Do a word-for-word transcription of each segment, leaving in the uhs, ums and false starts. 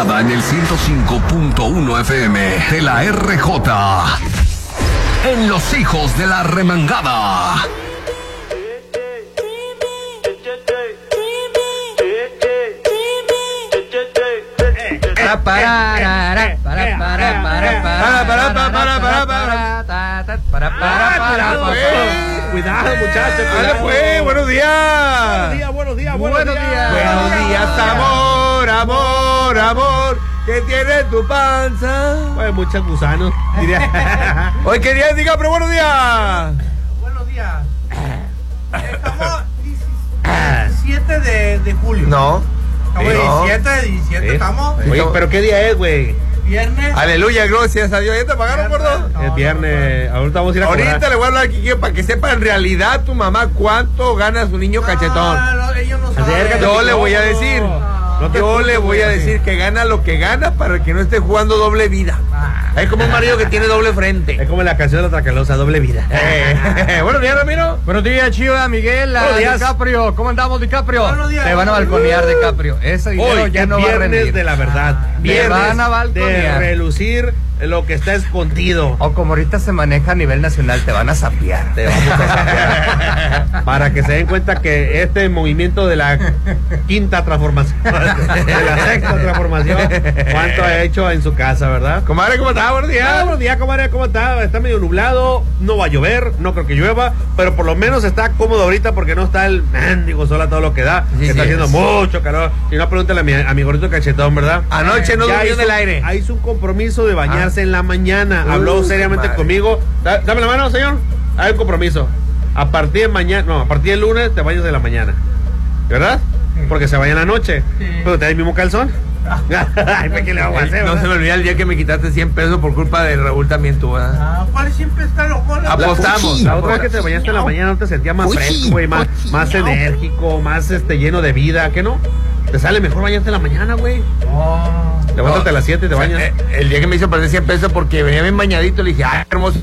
Remangada en el ciento cinco punto uno F M de la R J. En Los Hijos de la Remangada. Para para para para para para para para para para Cuidado, muchachos. Dale pues, buenos días. Buenos días, buenos días, Buenos días. Buenos días, amor, amor, amor. ¿Qué tiene tu panza? Pues muchos gusanos. Diría. Hoy qué día, diga, pero buenos días. Buenos días. Estamos diecisiete de, de julio. No. Estamos no. diecisiete de diecisiete, Sí. estamos. Oye, pero ¿qué día es, güey? Viernes. Aleluya, gracias a Dios. ¿Ya te pagaron, gordo? No, Es viernes. Ahorita vamos a ir a Ahorita cobrar. le voy a hablar aquí para que sepa en realidad tu mamá cuánto gana su niño cachetón. No, no, ellos no saben. Acércate, Yo le voy a no, decir, no te yo le escucho, voy a güey. decir que gana lo que gana para que no esté jugando doble vida. Es como un marido que tiene doble Es frente. como la canción de la Tracalosa, doble vida. Eh, buenos días, Ramiro. Buenos días, Chiva, Miguel, Buenos días. DiCaprio. ¿Cómo andamos, DiCaprio? Buenos días. Te van a balconear, DiCaprio. Ese dinero Hoy ya es no va a viernes rendir. de la verdad. Viernes van a de balconear. relucir lo que está escondido. O como ahorita se maneja a nivel nacional, te van a sapear. Te vamos a sapear. Para que se den cuenta que este movimiento de la quinta transformación, de la sexta transformación, cuánto ha hecho en su casa, ¿verdad? Comadre, ¿cómo estás? Buenos Ah, días. buenos días, comadre, ¿cómo está? Está medio nublado, no va a llover, no creo que llueva, pero por lo menos está cómodo ahorita porque no está el mendigo sol a todo lo que da, Sí, que está sí, haciendo es. mucho calor. Si no, pregúntale a mi, a mi gordito cachetón, ¿verdad? Anoche no Ya durmió hizo- en el aire. ah, hizo un compromiso de bañarse en la mañana. Habló Uh, seriamente madre. conmigo. Da- dame la mano, señor. Hay un compromiso. A partir de mañana, no, a partir del lunes te bañas de la mañana. ¿Verdad? Porque se baña en la noche. Sí. Pero te da el mismo calzón. Ay, pues, ¿qué le vamos a hacer? No verdad? se me olvida el día que me quitaste cien pesos por culpa de Raúl también tú, ¿verdad? Ah, ¿cuál siempre está loco? La- Apostamos. La otra vez que te bañaste en la mañana no te sentías más fresco, güey, más, más enérgico, más este lleno de vida, ¿qué no? Te sale mejor bañarte en la mañana, güey. Oh. Levántate a las siete y te O sea, bañas. eh, el día que me hizo perder cien pesos porque venía bien bañadito, le dije, ay, hermoso.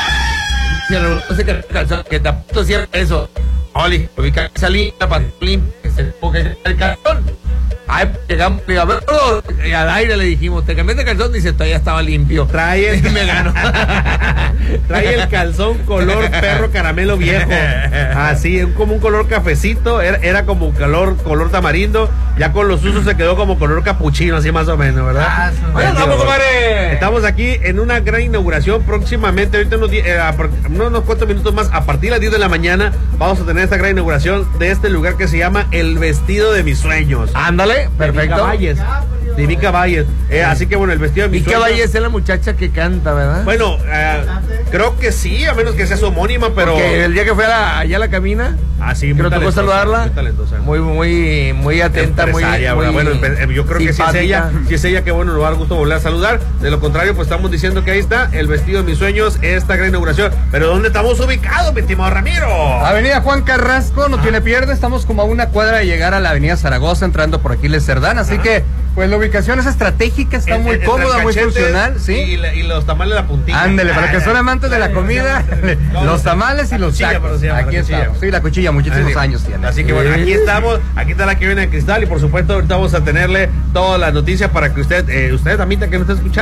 Y el Raúl, no sé qué calzón, que te apuesto cien pesos. Oli, ubica esa línea para limpia, que se porque el calzón. Ay, llegamos, y a ver, todo, y al aire le dijimos, te cambiaste de calzón, dice, todavía estaba limpio. Trae el, Me ganó. trae el calzón color perro caramelo viejo. Así, es como un color cafecito, era, era como color, color tamarindo. Ya con los usos se quedó como color capuchino, así más o menos, ¿verdad? Ah, eso. Oye, vamos, compadre. Estamos aquí en una gran inauguración próximamente, ahorita unos, die- eh, a par- unos, unos cuantos minutos más, a partir de las diez de la mañana, vamos a tener esta gran inauguración de este lugar que se llama El Vestido de Mis Sueños. Ándale, De Mica perfecto. Valles. De Mica Valles. Eh, así que bueno, El Vestido de Mis Mica Sueños. Valles es la muchacha que canta, ¿verdad? Bueno, eh, creo que sí, a menos que sea su homónima, pero... Porque el día que fue a la- allá a la cabina, Ah, sí, que muy nos tocó talentosa, saludarla, muy talentosa. muy, muy, muy atenta, muy, Empresaria, muy bueno, empe- yo creo que si es simpática. ella, si es ella, que bueno, nos va a dar gusto volver a saludar. De lo contrario, pues estamos diciendo que ahí está El Vestido de Mis Sueños, esta gran inauguración. Pero ¿dónde estamos ubicados, mi estimado Ramiro? Avenida Juan Carrasco, no tiene pierde, estamos como a una cuadra de llegar a la Avenida Zaragoza, entrando por Aquiles Cerdán, así que pues la ubicación es estratégica, está En- muy entre el cómoda, muy cachete funcional, sí. Y, la- y los tamales de la puntilla. Ándele, para que son amantes de la comida, No, los tamales y la los cuchilla, tacos. pero se llama, Aquí la cuchilla. estamos. Sí, la cuchilla, muchísimos Así- años tiene. Así que bueno, aquí estamos, aquí está la que viene de cristal y por supuesto ahorita vamos a tenerle todas las noticias para que usted, eh, usted también que nos está escuchando.